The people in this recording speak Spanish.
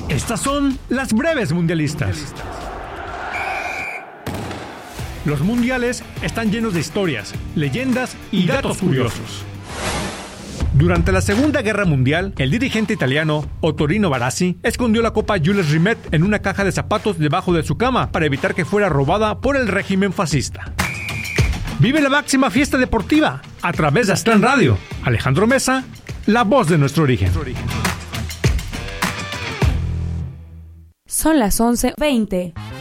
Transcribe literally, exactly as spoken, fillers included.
Estas son las breves mundialistas. Los mundiales están llenos de historias, leyendas y datos curiosos. Durante la Segunda Guerra Mundial, el dirigente italiano Ottorino Barassi escondió la Copa Jules Rimet en una caja de zapatos debajo de su cama para evitar que fuera robada por el régimen fascista. Vive la máxima fiesta deportiva a través de Aztlán Radio. Alejandro Mesa, la voz de nuestro origen. Son las once veinte.